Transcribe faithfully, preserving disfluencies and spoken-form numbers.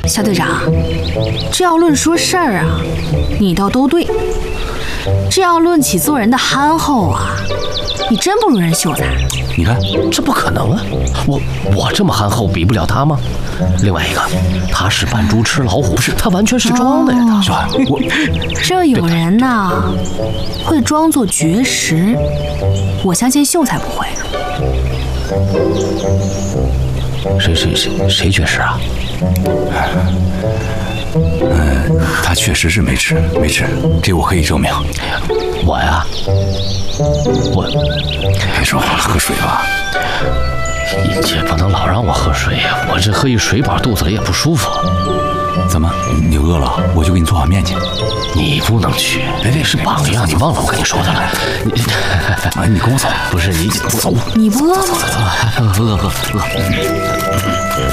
小队长，这要论说事儿啊，你倒都对；这要论起做人的憨厚啊，你真不如人秀才。 你看，这不可能啊！我我这么憨厚，比不了他吗？另外一个，他是扮猪吃老虎，不是他完全是装的呀。他小海，我这有人呐，会装作绝食，我相信秀才不会。 谁谁谁谁绝食啊？ 嗯，他确实是没吃，没吃，这我可以证明。 我呀，我别说话了，喝水吧。 你这不能老让我喝水呀，我这喝一水饱，肚子里也不舒服。 怎么，你饿了？我就给你做碗面去。 你不能去， 别别是榜样，你忘了我跟你说的了。你， 哎，你跟我走。 不是你不走， 你不饿吗？ 饿饿饿。